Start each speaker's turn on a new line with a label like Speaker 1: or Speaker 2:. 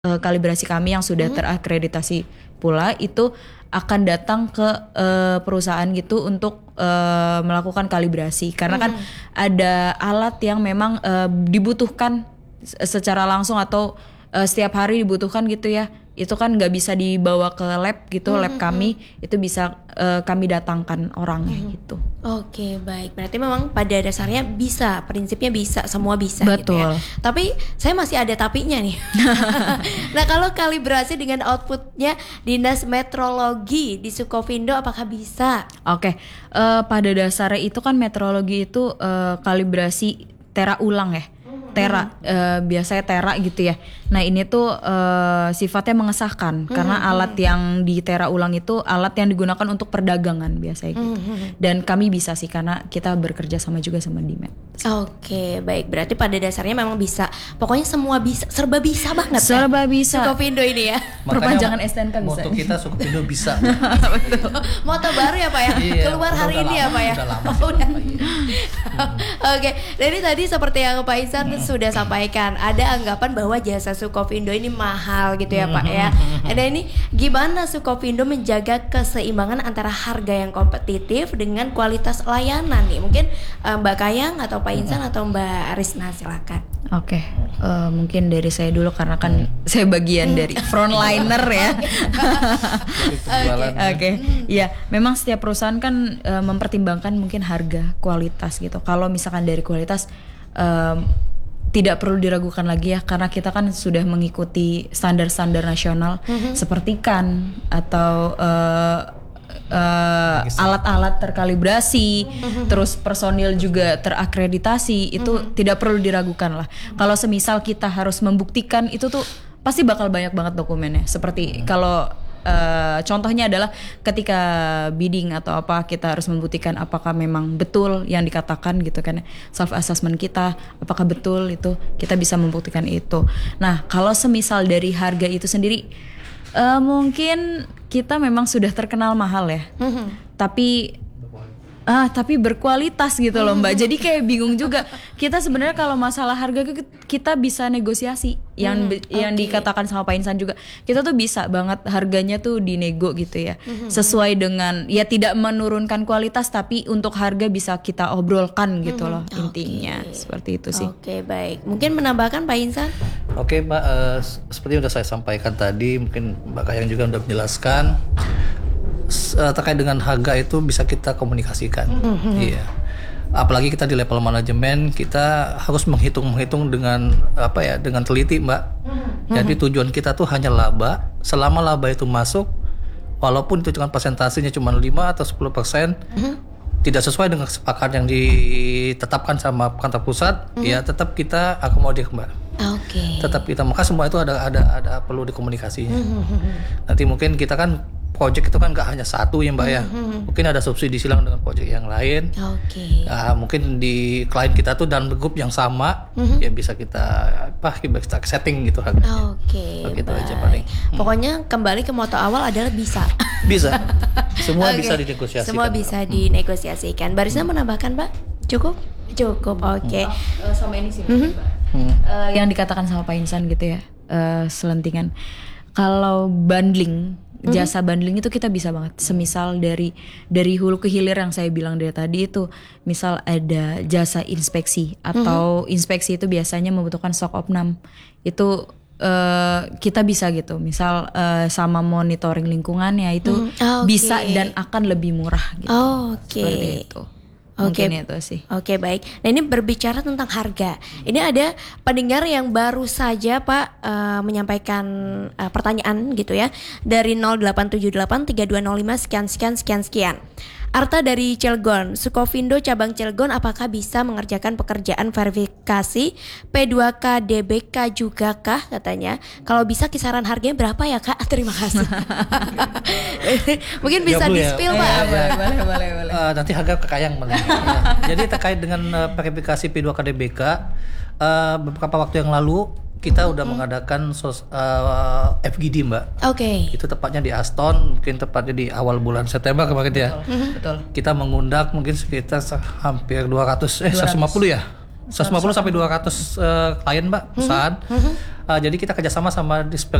Speaker 1: kalibrasi kami yang sudah terakreditasi pula itu akan datang ke perusahaan gitu untuk melakukan kalibrasi karena kan ada alat yang memang dibutuhkan secara langsung atau setiap hari dibutuhkan gitu ya. Itu kan nggak bisa dibawa ke lab gitu, lab kami itu bisa kami datangkan orangnya gitu.
Speaker 2: Oke, baik. Berarti memang pada dasarnya bisa, prinsipnya bisa, semua bisa.
Speaker 1: Betul.
Speaker 2: Gitu ya. Tapi saya masih ada tapinya nih. Nah, kalau kalibrasi dengan outputnya Dinas Metrologi di Sukovindo apakah bisa?
Speaker 1: Oke, pada dasarnya itu kan metrologi itu kalibrasi tera ulang ya. Tera, biasanya tera gitu ya. Nah ini tuh sifatnya mengesahkan karena alat yang di tera ulang itu alat yang digunakan untuk perdagangan biasanya gitu. Dan kami bisa sih karena kita bekerja sama juga sama Dimet.
Speaker 2: Oke, baik. Berarti pada dasarnya memang bisa. Pokoknya semua bisa, serba bisa banget.
Speaker 1: Serba bisa.
Speaker 2: Sukovindo ini ya.
Speaker 1: Perpanjangan STNK bisa.
Speaker 3: Moto kita Sukovindo bisa.
Speaker 2: Betul. Moto baru ya Pak ya.
Speaker 3: Iya,
Speaker 2: Keluar hari ini ya Pak ya.
Speaker 3: Udah lama.
Speaker 2: Oke, jadi tadi seperti yang Pak Ihsan sudah sampaikan, ada anggapan bahwa jasa Sukovindo ini mahal gitu ya Pak ya. Ada ini gimana Sukovindo menjaga keseimbangan antara harga yang kompetitif dengan kualitas layanan nih? Mungkin Mbak Kayang atau Pak Ihsan atau Mbak Risna silakan.
Speaker 1: Oke, mungkin dari saya dulu karena kan saya bagian dari frontliner ya. Oke, ya memang setiap perusahaan kan mempertimbangkan mungkin harga, kualitas gitu. Kalau misalkan dari kualitas tidak perlu diragukan lagi ya karena kita kan sudah mengikuti standar-standar nasional seperti kan atau alat-alat terkalibrasi, terus personil juga terakreditasi, itu tidak perlu diragukan lah. Kalau semisal kita harus membuktikan itu tuh pasti bakal banyak banget dokumennya. Seperti kalau contohnya adalah ketika bidding atau apa kita harus membuktikan apakah memang betul yang dikatakan gitu kan, self assessment kita apakah betul itu kita bisa membuktikan itu. Nah kalau semisal dari harga itu sendiri mungkin kita memang sudah terkenal mahal ya, tapi berkualitas gitu loh Mbak. Jadi kayak bingung juga. Kita sebenarnya kalau masalah harga kita bisa negosiasi. Yang dikatakan sama Pak Insan juga. Kita tuh bisa banget harganya tuh dinego gitu ya. Sesuai dengan ya tidak menurunkan kualitas tapi untuk harga bisa kita obrolkan gitu loh intinya. Seperti itu sih.
Speaker 2: Oke, baik. Mungkin menambahkan Pak Insan?
Speaker 3: Oke Mbak, seperti yang sudah saya sampaikan tadi, mungkin Mbak Kayang juga sudah menjelaskan. Terkait dengan harga itu bisa kita komunikasikan, iya. Apalagi kita di level manajemen kita harus menghitung dengan dengan teliti Mbak. Jadi tujuan kita tuh hanya laba. Selama laba itu masuk, walaupun itu dengan persentasenya cuma 5 atau 10%, tidak sesuai dengan kesepakatan yang ditetapkan sama kantor pusat, ya tetap kita akomodir Mbak. Tetap kita, maka semua itu ada perlu dikomunikasinya. Nanti mungkin kita kan project itu kan gak hanya satu ya Mbak ya. Mungkin ada subsidi silang dengan project yang lain. Nah, mungkin di klien kita tuh dalam grup yang sama, ya bisa kita setting gitu harganya. Gitu aja paling.
Speaker 2: Pokoknya kembali ke moto awal adalah bisa.
Speaker 3: Bisa. Semua bisa dinegosiasikan.
Speaker 2: Semua bisa dinegosiasikan. Barisnya menambahkan Mbak? Cukup. Oke.
Speaker 1: Sama ini sih yang dikatakan sama Pak Insan gitu ya, selentingan. Kalau bundling, jasa bundling itu kita bisa banget. Semisal dari hulu ke hilir yang saya bilang dari tadi itu, misal ada jasa inspeksi atau inspeksi itu biasanya membutuhkan SOC Opnam. Itu kita bisa gitu. Misal sama monitoring lingkungannya itu bisa dan akan lebih murah gitu. Seperti itu. Itu sih.
Speaker 2: Oke, baik. Nah ini berbicara tentang harga. Ini ada pendengar yang baru saja Pak menyampaikan pertanyaan gitu ya. Dari 0878 3205 sekian. Arta dari Cilegon, Sukovindo cabang Cilegon apakah bisa mengerjakan pekerjaan verifikasi P2K DBK juga kah katanya? Kalau bisa kisaran harganya berapa ya Kak? Terima kasih. Mungkin bisa di-spill Pak.
Speaker 1: Boleh.
Speaker 3: Nanti harga ke Kayang malah. Jadi terkait dengan verifikasi P2K DBK, beberapa waktu yang lalu kita udah mengadakan FGD Mbak. Itu tepatnya di Aston, mungkin tepatnya di awal bulan September kemarin ya.
Speaker 1: Betul.
Speaker 3: Kita mengundang mungkin sekitar hampir 150 ya. 150 sampai 200 klien Mbak, perusahaan. Jadi kita kerjasama sama